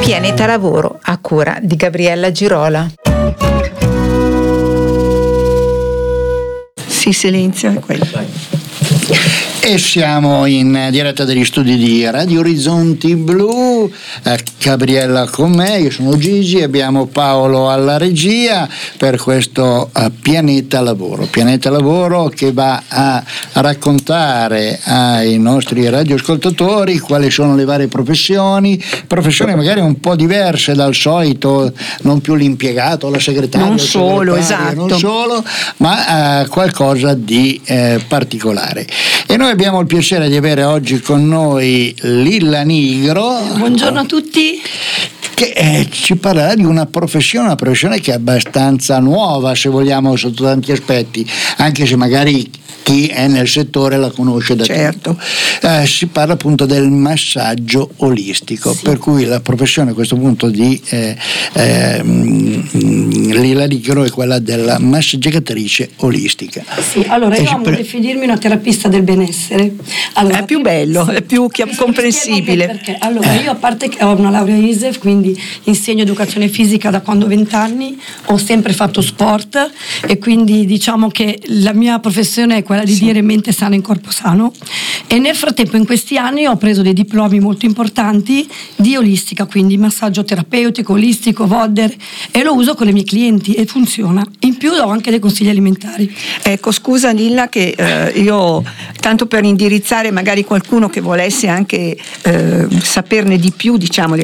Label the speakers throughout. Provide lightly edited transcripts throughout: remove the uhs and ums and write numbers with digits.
Speaker 1: Pianeta Lavoro, a cura di Gabriella Girola.
Speaker 2: Sì, silenzio è quello.
Speaker 3: E siamo in diretta dagli studi di Radio Orizzonti Blu, Gabriella con me, io sono Gigi, abbiamo Paolo alla regia per questo Pianeta Lavoro che va a raccontare ai nostri radioascoltatori quali sono le varie professioni magari un po' diverse dal solito, non più l'impiegato, la segretaria,
Speaker 2: non solo, esatto,
Speaker 3: non solo, ma qualcosa di particolare. E noi abbiamo il piacere di avere oggi con noi Lilla Nigro.
Speaker 2: Buongiorno a tutti.
Speaker 3: Che ci parlerà di una professione che è abbastanza nuova, se vogliamo, sotto tanti aspetti, anche se magari chi è nel settore la conosce da tempo. Si parla appunto del massaggio olistico, sì. Per cui la professione a questo punto di Lilla Nigro è quella della massaggiatrice olistica.
Speaker 4: Sì, allora io amo definirmi una terapista del benessere. Allora,
Speaker 2: è più bello, sì, è più comprensibile.
Speaker 4: Perché allora io, a parte che ho una laurea ISEF, quindi insegno educazione fisica da quando ho 20 anni, ho sempre fatto sport e quindi diciamo che la mia professione è quella di dire mente sana in corpo sano, e nel frattempo in questi anni ho preso dei diplomi molto importanti di olistica, quindi massaggio terapeutico, olistico, Vodder, e lo uso con i miei clienti e funziona. In più do anche dei consigli alimentari.
Speaker 2: Ecco, scusa Lilla che io, tanto per indirizzare magari qualcuno che volesse anche saperne di più, diciamo,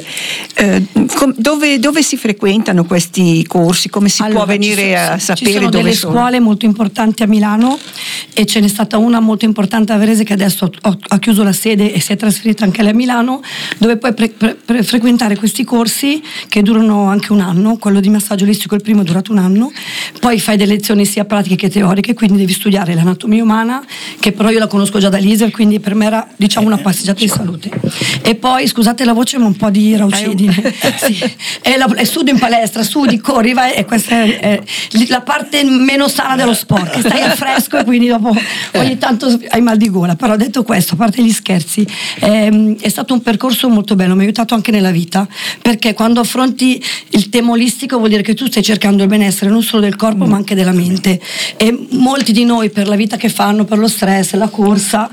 Speaker 2: dove si frequentano questi corsi? Come si può venire a sapere dove sono? Ci sono delle
Speaker 4: scuole molto importanti a Milano e ce n'è stata una molto importante a Varese che adesso ha chiuso la sede e si è trasferita anche lei a Milano, dove puoi frequentare questi corsi che durano anche un anno. Quello di massaggio olistico, il primo, è durato un anno, poi fai delle lezioni sia pratiche che teoriche, quindi devi studiare l'anatomia umana, che però io la conosco già da Liser, quindi per me era, diciamo, una passeggiata di salute. E poi, scusate la voce, ma un po' di raucedine. Sì. E studio in palestra, studi, corri, vai, e questa è la parte meno sana dello sport, che stai al fresco e quindi dopo ogni tanto hai mal di gola. Però detto questo, a parte gli scherzi, è stato un percorso molto bello, mi ha aiutato anche nella vita, perché quando affronti il tema olistico vuol dire che tu stai cercando il benessere non solo del corpo ma anche della mente, e molti di noi, per la vita che fanno, per lo stress, la corsa,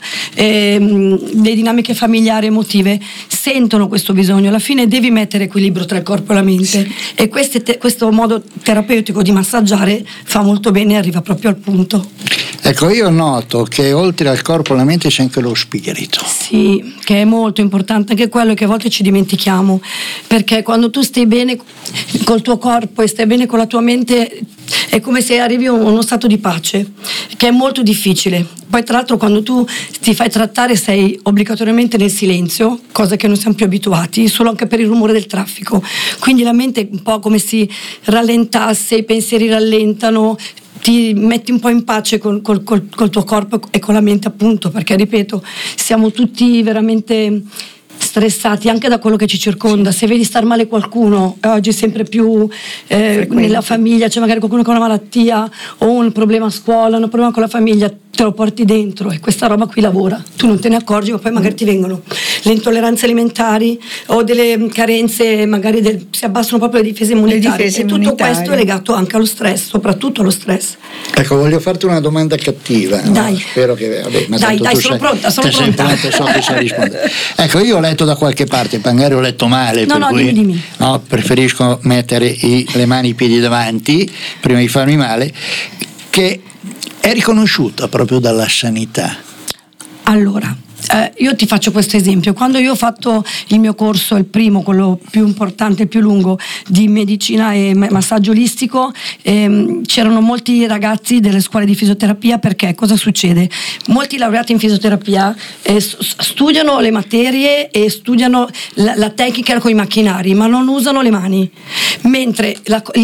Speaker 4: le dinamiche familiari, emotive, sentono questo bisogno. Alla fine devi mettere equilibrio tra il corpo e la mente, e questo modo terapeutico di massaggiare fa molto bene e arriva proprio al punto.
Speaker 3: Ecco, io noto che oltre al corpo e alla mente c'è anche lo spirito.
Speaker 4: Sì, che è molto importante anche quello, che a volte ci dimentichiamo, perché quando tu stai bene col tuo corpo e stai bene con la tua mente è come se arrivi a uno stato di pace, che è molto difficile. Poi tra l'altro quando tu ti fai trattare sei obbligatoriamente nel silenzio, cosa che non siamo più abituati, solo anche per il rumore del traffico, quindi la mente è un po' come se rallentasse, i pensieri rallentano, ti metti un po' in pace col tuo corpo e con la mente, appunto, perché ripeto, siamo tutti veramente stressati anche da quello che ci circonda. Se vedi star male qualcuno, oggi sempre più nella famiglia c'è magari qualcuno con una malattia o un problema a scuola, un problema con la famiglia, te lo porti dentro e questa roba qui lavora, tu non te ne accorgi, ma poi magari ti vengono le intolleranze alimentari o delle carenze, magari si abbassano proprio le difese immunitarie, e tutto questo è legato anche allo stress, soprattutto allo stress.
Speaker 3: Ecco, voglio farti una domanda cattiva.
Speaker 4: Dai.
Speaker 3: No? Spero che ma
Speaker 4: dai, sono pronta.
Speaker 3: So che sai rispondere. Ecco, io ho letto da qualche parte, magari ho letto male,
Speaker 4: dimmi.
Speaker 3: No, preferisco mettere le mani e i piedi davanti prima di farmi male, che è riconosciuta proprio dalla sanità.
Speaker 4: Allora, io ti faccio questo esempio. Quando io ho fatto il mio corso, il primo, quello più importante, il più lungo, di medicina e massaggio olistico, c'erano molti ragazzi delle scuole di fisioterapia, perché cosa succede? Molti laureati in fisioterapia studiano le materie e studiano la tecnica con i macchinari, ma non usano le mani, mentre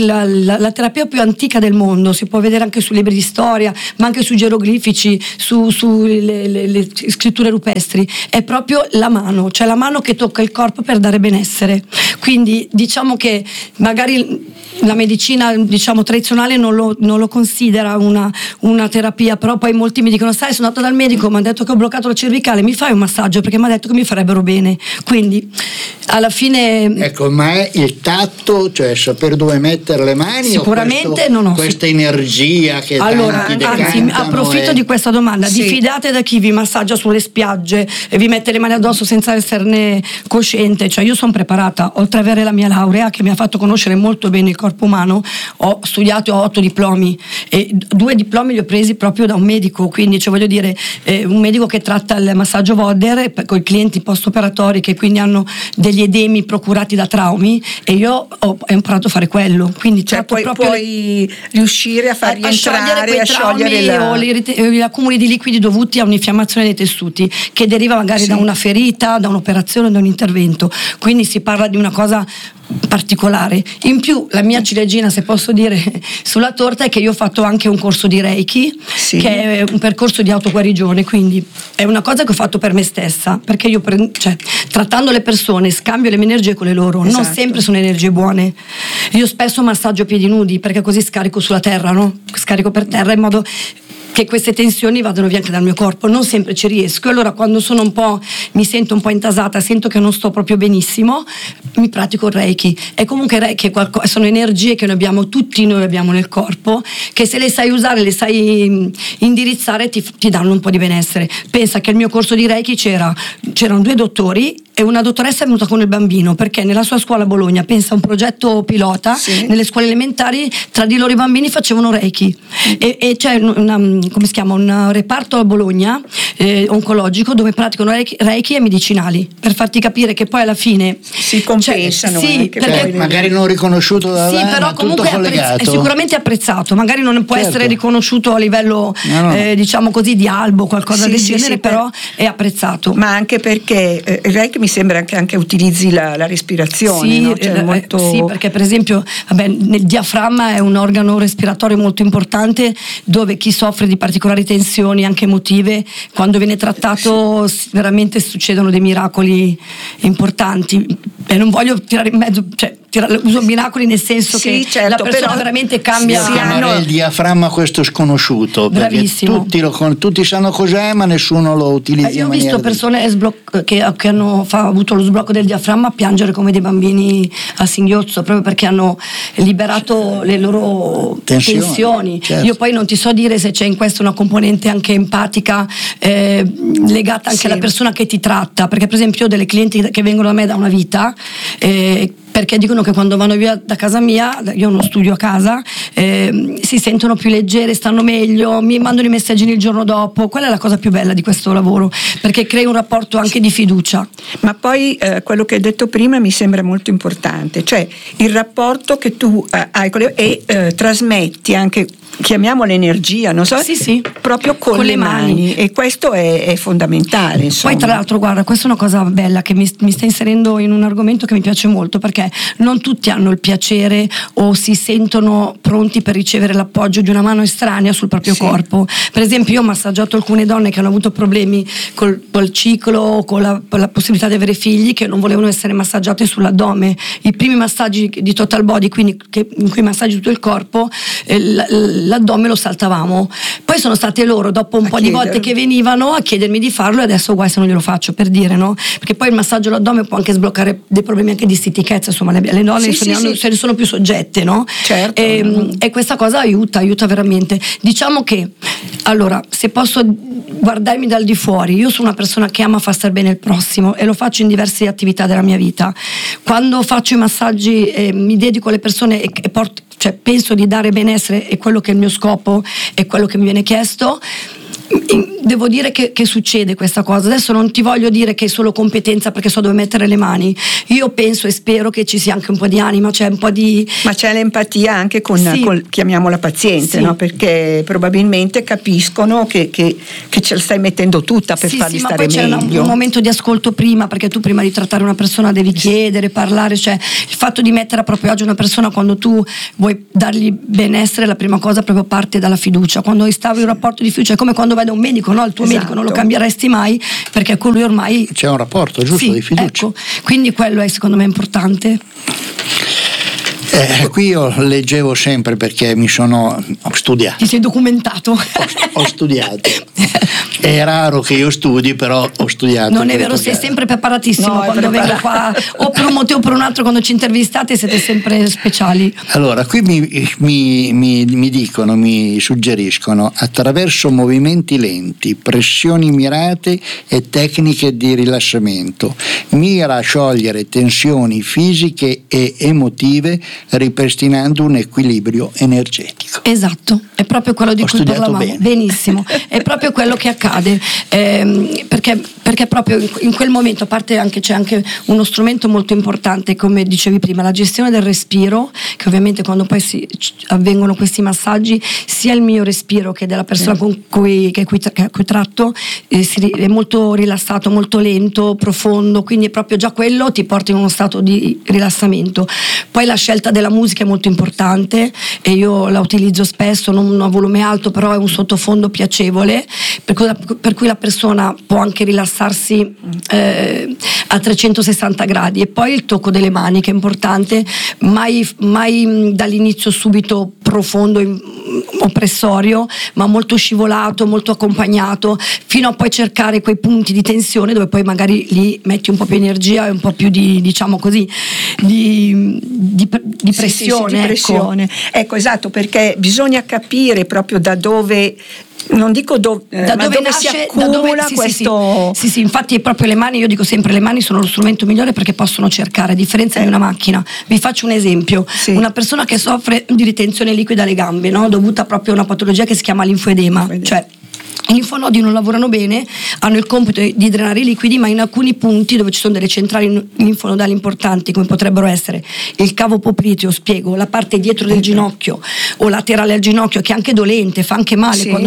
Speaker 4: la terapia più antica del mondo, si può vedere anche sui libri di storia, ma anche sui geroglifici, sulle scritture rupestri, è proprio la mano, cioè la mano che tocca il corpo per dare benessere. Quindi diciamo che magari la medicina, diciamo, tradizionale non lo considera una terapia, però poi molti mi dicono: sai, sono andata dal medico, mi ha detto che ho bloccato la cervicale, mi fai un massaggio perché mi ha detto che mi farebbero bene. Quindi alla fine
Speaker 3: ecco, ma è il tatto, cioè sapere dove mettere le mani,
Speaker 4: sicuramente
Speaker 3: o
Speaker 4: non ho
Speaker 3: questa energia che
Speaker 4: allora,
Speaker 3: tanti
Speaker 4: anzi,
Speaker 3: decantano
Speaker 4: approfitto di questa domanda.
Speaker 2: Sì.
Speaker 4: Diffidate da chi vi massaggia sulle spiagge e vi mette le mani addosso senza esserne cosciente. Cioè, io sono preparata, oltre ad avere la mia laurea che mi ha fatto conoscere molto bene il corpo umano, ho studiato, ho 8 diplomi e 2 diplomi li ho presi proprio da un medico, quindi cioè, voglio dire, un medico che tratta il massaggio Vodder con i clienti post operatori che quindi hanno degli edemi procurati da traumi, e io ho imparato a fare quello, quindi
Speaker 2: cioè puoi riuscire a far rientrare, a sciogliere
Speaker 4: o gli accumuli di liquidi dovuti a un'infiammazione dei tessuti che deriva magari da una ferita, da un'operazione, da un intervento, quindi si parla di una cosa particolare. In più la mia ciliegina, se posso dire, sulla torta è che io ho fatto anche un corso di Reiki, che è un percorso di autoguarigione, quindi è una cosa che ho fatto per me stessa, perché io trattando le persone scambio le mie energie con le loro, non sempre sono energie buone. Io spesso massaggio a piedi nudi perché così scarico sulla terra, no? Scarico per terra in modo che queste tensioni vadano via anche dal mio corpo, non sempre ci riesco, allora quando sono mi sento un po' intasata, sento che non sto proprio benissimo, mi pratico il Reiki. E comunque il Reiki sono energie che tutti noi abbiamo nel corpo, che se le sai usare, le sai indirizzare, ti danno un po' di benessere. Pensa che al mio corso di Reiki c'erano 2 dottori e una dottoressa è venuta con il bambino, perché nella sua scuola a Bologna, pensa a un progetto pilota, nelle scuole elementari tra di loro i bambini facevano Reiki, e c'è come si chiama, un reparto a Bologna oncologico dove praticano Reiki e medicinali, per farti capire che poi alla fine
Speaker 2: si compensano,
Speaker 3: perché magari non riconosciuto da
Speaker 4: però comunque è sicuramente apprezzato, magari non può essere riconosciuto a livello diciamo così di albo, qualcosa del genere, però è apprezzato.
Speaker 2: Ma anche perché il Reiki mi sembra che anche utilizzi la respirazione, no?
Speaker 4: Sì, perché per esempio nel diaframma è un organo respiratorio molto importante, dove chi soffre di particolari tensioni anche emotive, quando viene trattato veramente succedono dei miracoli importanti, e non voglio tirare in mezzo, uso miracoli nel senso che la persona veramente cambia.
Speaker 3: Il diaframma, questo sconosciuto,
Speaker 4: bravissimo,
Speaker 3: tutti sanno cos'è ma nessuno lo utilizza.
Speaker 4: Io ho visto persone che hanno avuto lo sblocco del diaframma piangere come dei bambini a singhiozzo, proprio perché hanno liberato le loro tensioni. Certo. Io poi non ti so dire se c'è in questo una componente anche empatica legata anche alla persona che ti tratta, perché per esempio io ho delle clienti che vengono da me da una vita, perché dicono che quando vanno via da casa mia, io ho uno studio a casa, si sentono più leggere, stanno meglio, mi mandano i messaggini il giorno dopo. Quella è la cosa più bella di questo lavoro, perché crei un rapporto anche di fiducia.
Speaker 2: Ma poi quello che hai detto prima mi sembra molto importante, cioè il rapporto che tu hai con e trasmetti anche, chiamiamola energia, non so, proprio con le mani, e questo è fondamentale, insomma.
Speaker 4: Poi tra l'altro, guarda, questa è una cosa bella che mi sta inserendo in un argomento che mi piace molto, perché non tutti hanno il piacere o si sentono pronti per ricevere l'appoggio di una mano estranea sul proprio corpo. Per esempio, io ho massaggiato alcune donne che hanno avuto problemi col ciclo, con la possibilità di avere figli, che non volevano essere massaggiate sull'addome. I primi massaggi di total body, quindi in cui massaggi tutto il corpo, l'addome lo saltavamo. Poi sono state loro, dopo un po' di volte che venivano, a chiedermi di farlo, e adesso guai se non glielo faccio, per dire, no? Perché poi il massaggio all'addome può anche sbloccare dei problemi anche di stitichezza, insomma le donne se ne sono più soggette, no?
Speaker 2: Certo.
Speaker 4: E questa cosa aiuta veramente. Diciamo che, allora, se posso guardarmi dal di fuori, io sono una persona che ama far star bene il prossimo, e lo faccio in diverse attività della mia vita. Quando faccio i massaggi mi dedico alle persone e porto, penso di dare benessere, è quello che è il mio scopo, è quello che mi viene chiesto. Devo dire che succede questa cosa. Adesso non ti voglio dire che è solo competenza, perché so dove mettere le mani. Io penso e spero che ci sia anche un po' di anima, c'è un po' di...
Speaker 2: Ma c'è l'empatia anche con chiamiamola paziente, no? Perché probabilmente capiscono che ce la stai mettendo tutta per farli stare meglio.
Speaker 4: Ma poi c'è un momento di ascolto prima, perché tu prima di trattare una persona devi chiedere, parlare, il fatto di mettere a proprio agio una persona quando tu vuoi dargli benessere, la prima cosa proprio parte dalla fiducia. Quando instauri un rapporto di fiducia è come quando vai da un medico, no? Il tuo medico non lo cambieresti mai, perché con lui ormai
Speaker 3: c'è un rapporto giusto di fiducia.
Speaker 4: Ecco. Quindi quello è secondo me importante.
Speaker 3: Qui io leggevo sempre, perché ho studiato.
Speaker 4: Ti sei documentato?
Speaker 3: Ho studiato. È raro che io studi, però ho studiato.
Speaker 4: Non è vero, sei sempre preparatissimo quando vengo qua, o per un motivo o per un altro, quando ci intervistate siete sempre speciali.
Speaker 3: Allora, qui mi dicono, mi suggeriscono, attraverso movimenti lenti, pressioni mirate e tecniche di rilassamento, mira a sciogliere tensioni fisiche e emotive, ripristinando un equilibrio energetico.
Speaker 4: Esatto, è proprio quello di cui parlavamo. Benissimo, è proprio quello che accade, perché proprio in quel momento, a parte c'è anche uno strumento molto importante, come dicevi prima, la gestione del respiro, che ovviamente quando poi avvengono questi massaggi, sia il mio respiro che della persona con cui tratto è molto rilassato, molto lento, profondo, quindi è proprio già quello ti porta in uno stato di rilassamento. Poi la scelta della musica è molto importante e io la utilizzo spesso, non a volume alto, però è un sottofondo piacevole, per cui la persona può anche rilassarsi a 360 gradi. E poi il tocco delle mani, che è importante, mai dall'inizio subito profondo, oppressorio, ma molto scivolato, molto accompagnato, fino a poi cercare quei punti di tensione dove poi magari lì metti un po' più energia e un po' più di, diciamo così, di pressione.
Speaker 2: Sì, di pressione. Ecco, esatto, perché bisogna capire proprio da dove, non dico dove nasce, si accumula questo.
Speaker 4: Sì, infatti proprio le mani, io dico sempre, le mani sono lo strumento migliore perché possono cercare, a differenza di una macchina. Vi faccio un esempio: una persona che soffre di ritenzione liquida alle gambe, no? Dovuta proprio a una patologia che si chiama linfoedema, cioè i linfonodi non lavorano bene, hanno il compito di drenare i liquidi, ma in alcuni punti dove ci sono delle centrali linfonodali importanti, come potrebbero essere il cavo popliteo, spiego, la parte dietro del ginocchio o laterale al ginocchio, che è anche dolente, fa anche male quando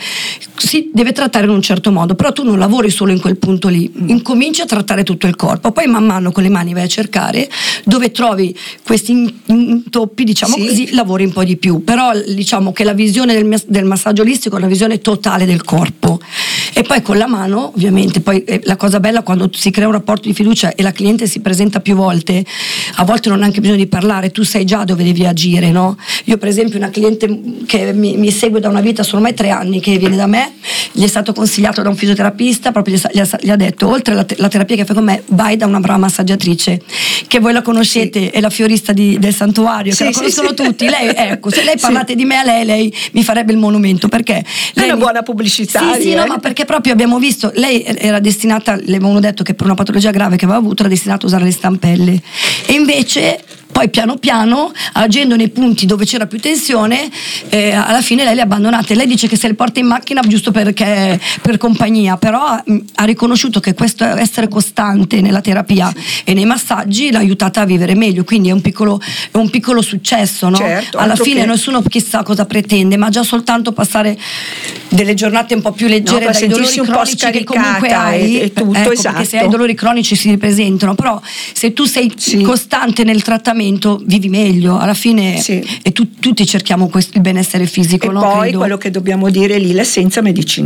Speaker 4: si deve trattare in un certo modo. Però tu non lavori solo in quel punto lì, incominci a trattare tutto il corpo, poi man mano con le mani vai a cercare dove trovi questi intoppi, diciamo così, lavori un po' di più. Però diciamo che la visione del massaggio olistico è una visione totale del corpo. E poi con la mano, ovviamente, poi la cosa bella quando si crea un rapporto di fiducia e la cliente si presenta più volte, a volte non ha neanche bisogno di parlare, tu sai già dove devi agire, no? Io per esempio, una cliente che mi segue da una vita, sono ormai 3 anni che viene da me, gli è stato consigliato da un fisioterapista, proprio gli ha detto, oltre la terapia che fai con me, vai da una brava massaggiatrice, che voi la conoscete, è la fiorista del santuario, che la conoscono tutti. Lei, ecco, se lei parlate di me a lei mi farebbe il monumento, perché
Speaker 2: è una buona pubblicitaria.
Speaker 4: Sì, no, ma perché proprio abbiamo visto, lei era destinata, le avevano detto che per una patologia grave che aveva avuto era destinata a usare le stampelle, e invece poi piano piano, agendo nei punti dove c'era più tensione, alla fine lei le ha abbandonate. Lei dice che se le porta in macchina giusto perché per compagnia, però ha riconosciuto che questo essere costante nella terapia e nei massaggi l'ha aiutata a vivere meglio, quindi è un piccolo successo, no?
Speaker 2: Certo,
Speaker 4: alla fine nessuno chissà cosa pretende, ma già soltanto passare delle giornate un po' più leggere dai dolori cronici che comunque hai,
Speaker 2: è tutto,
Speaker 4: ecco,
Speaker 2: esatto.
Speaker 4: Perché se hai dolori cronici si ripresentano, però se tu sei costante nel trattamento vivi meglio alla fine, e tutti cerchiamo il benessere fisico,
Speaker 2: e
Speaker 4: no?
Speaker 2: poi
Speaker 4: Credo.
Speaker 2: quello che dobbiamo dire lì, senza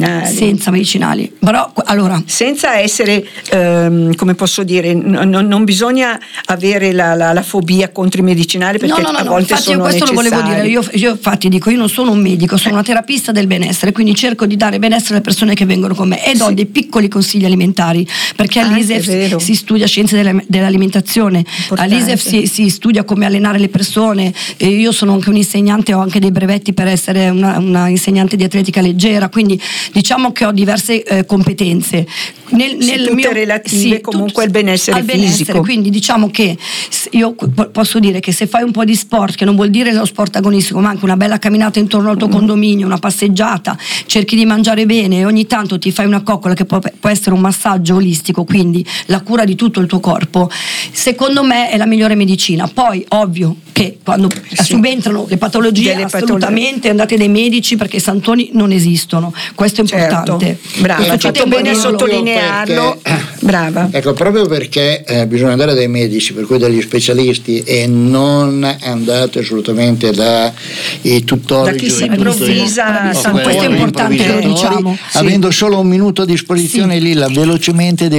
Speaker 2: medicinali, però allora senza essere come posso dire, non bisogna avere la fobia contro i medicinali, perché a volte
Speaker 4: infatti
Speaker 2: sono
Speaker 4: questo
Speaker 2: necessari.
Speaker 4: lo volevo dire, io infatti dico, io non sono un medico, sono una terapista del benessere, quindi cerco di dare benessere alle persone che vengono con me e do dei piccoli consigli alimentari, perché all'ISEF si studia scienze dell'alimentazione, all'ISEF si studia come allenare le persone, e io sono anche un insegnante, ho anche dei brevetti per essere una insegnante di atletica leggera, quindi diciamo che ho diverse competenze
Speaker 2: tutte
Speaker 4: mio,
Speaker 2: relative comunque al benessere fisico.
Speaker 4: Quindi diciamo che io posso dire che se fai un po' di sport, che non vuol dire lo sport agonistico, ma anche una bella camminata intorno al tuo condominio, una passeggiata, cerchi di mangiare bene e ogni tanto ti fai una coccola, che può essere un massaggio olistico, quindi la cura di tutto il tuo corpo, secondo me è la migliore medicina. Poi ovvio che quando subentrano le patologie, assolutamente andate dai medici, perché i santoni non esistono, questo è importante.
Speaker 2: Brava, hai fatto bene a sottolinearlo. Brava.
Speaker 3: Ecco, proprio perché bisogna andare dai medici, per cui dagli specialisti, e non andate assolutamente dai tutori,
Speaker 2: da chi si improvvisa,
Speaker 4: questo è importante, lo diciamo.
Speaker 3: Avendo solo un minuto a disposizione, Lilla, velocemente